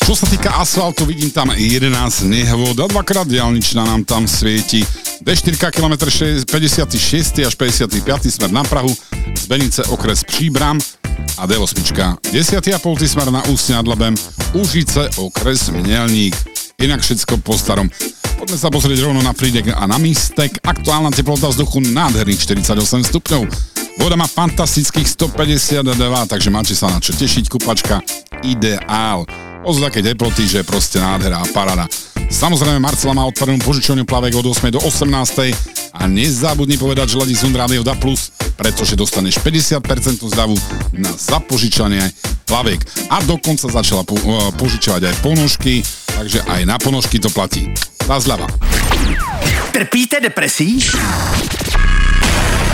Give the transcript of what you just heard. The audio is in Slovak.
Čo sa týka asfaltu, vidím tam 11 nehôd a dvakrát diaľničná nám tam svieti. D4 km 56 až 55 smer na Prahu, z Benice okres Příbram a D8 10,5 smer na Ústí nad Labem, Úžice okres Mělník. Inak všetko po starom. Poďme sa pozrieť rovno na Frídek a na Místek. Aktuálna teplota vzduchu nádherných 48 stupňov. Voda má fantastických 152, takže máte sa na čo tešiť, kupačka ideál. O také teploty, že proste nádhera a paráda. Samozrejme Marcela má otvorenú požičovňu plaviek od 8 do 18 a nezabudni povedať, že Ladi Zund Rádio dá plus, pretože dostaneš 50% zľavu na zapožičanie plaviek. A dokonca začala požičovať aj ponožky, takže aj na ponožky to platí. Tá zľava. Trpíte depresí?